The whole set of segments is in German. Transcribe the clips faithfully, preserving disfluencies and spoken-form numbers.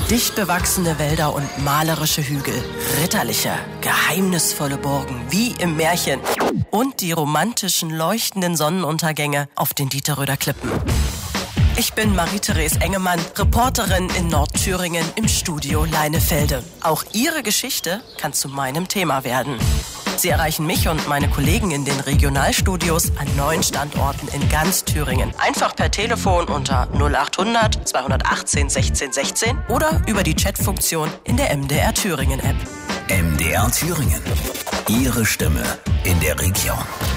Dicht bewachsene Wälder und malerische Hügel, ritterliche, geheimnisvolle Burgen wie im Märchen und die romantischen, leuchtenden Sonnenuntergänge auf den Dieterröder Klippen. Ich bin Marie-Therese Engemann, Reporterin in Nordthüringen im Studio Leinefelde. Auch Ihre Geschichte kann zu meinem Thema werden. Sie erreichen mich und meine Kollegen in den Regionalstudios an neun Standorten in ganz Thüringen. Einfach per Telefon unter null acht hundert zweihundertachtzehn sechzehn sechzehn oder über die Chatfunktion in der M D R Thüringen App. M D R Thüringen. Ihre Stimme in der Region.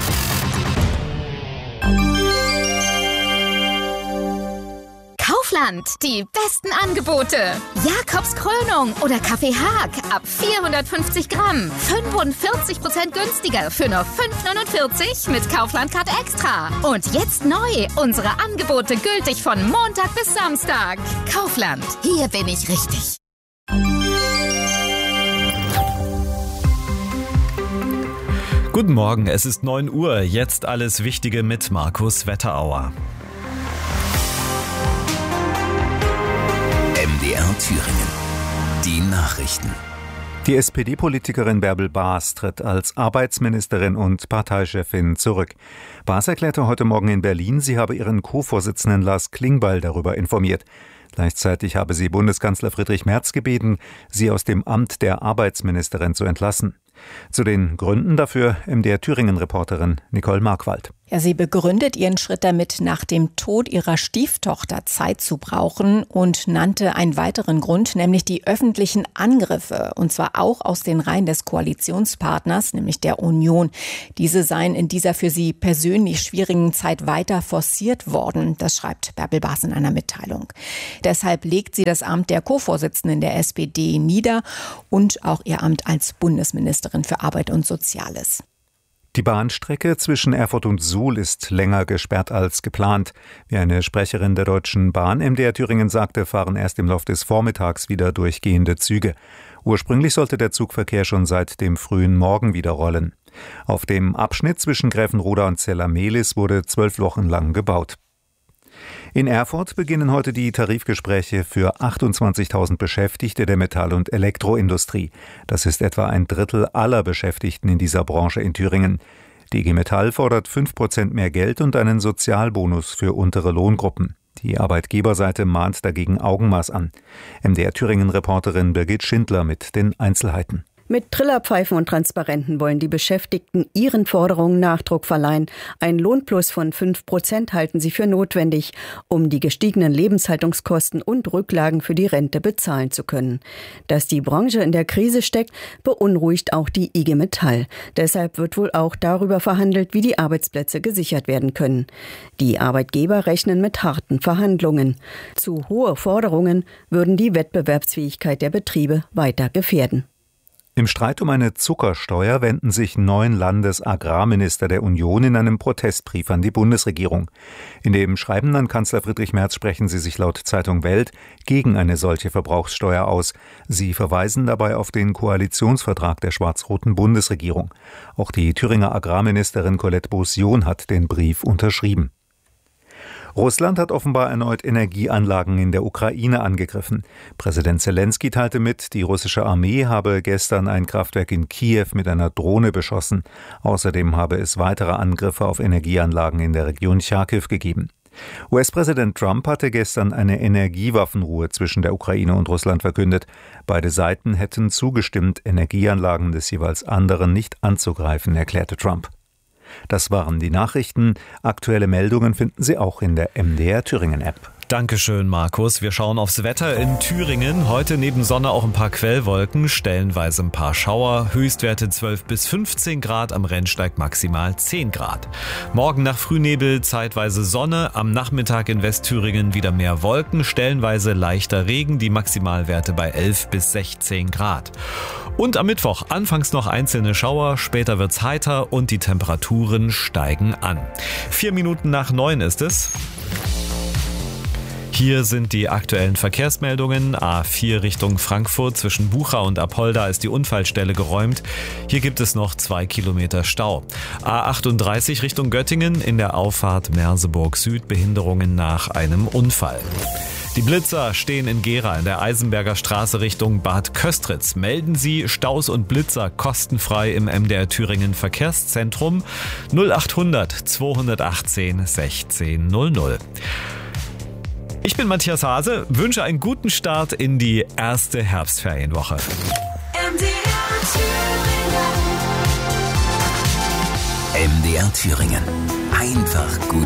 Kaufland, die besten Angebote. Jakobs Krönung oder Kaffee Haag ab vierhundertfünfzig Gramm. fünfundvierzig Prozent günstiger für nur fünf neunundvierzig mit Kaufland-Card Extra. Und jetzt neu, unsere Angebote gültig von Montag bis Samstag. Kaufland, hier bin ich richtig. Guten Morgen, es ist neun Uhr. Jetzt alles Wichtige mit Markus Wetterauer. M D R Thüringen. Die Nachrichten. Die S P D-Politikerin Bärbel Baas tritt als Arbeitsministerin und Parteichefin zurück. Baas erklärte heute Morgen in Berlin, sie habe ihren Co-Vorsitzenden Lars Klingbeil darüber informiert. Gleichzeitig habe sie Bundeskanzler Friedrich Merz gebeten, sie aus dem Amt der Arbeitsministerin zu entlassen. Zu den Gründen dafür M D R Thüringen-Reporterin Nicole Markwald. Ja, sie begründet ihren Schritt damit, nach dem Tod ihrer Stieftochter Zeit zu brauchen und nannte einen weiteren Grund, nämlich die öffentlichen Angriffe, und zwar auch aus den Reihen des Koalitionspartners, nämlich der Union. Diese seien in dieser für sie persönlich schwierigen Zeit weiter forciert worden, das schreibt Bärbel Baas in einer Mitteilung. Deshalb legt sie das Amt der Co-Vorsitzenden der S P D nieder und auch ihr Amt als Bundesministerin für Arbeit und Soziales. Die Bahnstrecke zwischen Erfurt und Suhl ist länger gesperrt als geplant. Wie eine Sprecherin der Deutschen Bahn M D R Thüringen sagte, fahren erst im Laufe des Vormittags wieder durchgehende Züge. Ursprünglich sollte der Zugverkehr schon seit dem frühen Morgen wieder rollen. Auf dem Abschnitt zwischen Gräfenroda und Zella-Mehlis wurde zwölf Wochen lang gebaut. In Erfurt beginnen heute die Tarifgespräche für achtundzwanzigtausend Beschäftigte der Metall- und Elektroindustrie. Das ist etwa ein Drittel aller Beschäftigten in dieser Branche in Thüringen. Die I G Metall fordert fünf Prozent mehr Geld und einen Sozialbonus für untere Lohngruppen. Die Arbeitgeberseite mahnt dagegen Augenmaß an. M D R Thüringen-Reporterin Birgit Schindler mit den Einzelheiten. Mit Trillerpfeifen und Transparenten wollen die Beschäftigten ihren Forderungen Nachdruck verleihen. Ein Lohnplus von fünf Prozent halten sie für notwendig, um die gestiegenen Lebenshaltungskosten und Rücklagen für die Rente bezahlen zu können. Dass die Branche in der Krise steckt, beunruhigt auch die I G Metall. Deshalb wird wohl auch darüber verhandelt, wie die Arbeitsplätze gesichert werden können. Die Arbeitgeber rechnen mit harten Verhandlungen. Zu hohe Forderungen würden die Wettbewerbsfähigkeit der Betriebe weiter gefährden. Im Streit um eine Zuckersteuer wenden sich neun Landesagrarminister der Union in einem Protestbrief an die Bundesregierung. In dem Schreiben an Kanzler Friedrich Merz sprechen sie sich laut Zeitung Welt gegen eine solche Verbrauchssteuer aus. Sie verweisen dabei auf den Koalitionsvertrag der schwarz-roten Bundesregierung. Auch die Thüringer Agrarministerin Colette Beaussion hat den Brief unterschrieben. Russland hat offenbar erneut Energieanlagen in der Ukraine angegriffen. Präsident Zelensky teilte mit, die russische Armee habe gestern ein Kraftwerk in Kiew mit einer Drohne beschossen. Außerdem habe es weitere Angriffe auf Energieanlagen in der Region Charkiw gegeben. U S-Präsident Trump hatte gestern eine Energiewaffenruhe zwischen der Ukraine und Russland verkündet. Beide Seiten hätten zugestimmt, Energieanlagen des jeweils anderen nicht anzugreifen, erklärte Trump. Das waren die Nachrichten. Aktuelle Meldungen finden Sie auch in der M D R Thüringen-App. Dankeschön, Markus. Wir schauen aufs Wetter in Thüringen. Heute neben Sonne auch ein paar Quellwolken, stellenweise ein paar Schauer. Höchstwerte zwölf bis fünfzehn Grad, am Rennsteig maximal zehn Grad. Morgen nach Frühnebel zeitweise Sonne, am Nachmittag in Westthüringen wieder mehr Wolken, stellenweise leichter Regen, die Maximalwerte bei elf bis sechzehn Grad. Und am Mittwoch anfangs noch einzelne Schauer, später wird's heiter und die Temperaturen steigen an. Vier Minuten nach neun ist es. Hier sind die aktuellen Verkehrsmeldungen. A vier Richtung Frankfurt, zwischen Bucha und Apolda ist die Unfallstelle geräumt. Hier gibt es noch zwei Kilometer Stau. A achtunddreißig Richtung Göttingen, in der Auffahrt Merseburg Süd Behinderungen nach einem Unfall. Die Blitzer stehen in Gera in der Eisenberger Straße Richtung Bad Köstritz. Melden Sie Staus und Blitzer kostenfrei im M D R Thüringen Verkehrszentrum null acht hundert zweihundertachtzehn sechzehn null null. Ich bin Matthias Hase, wünsche einen guten Start in die erste Herbstferienwoche. M D R Thüringen. Einfach gut.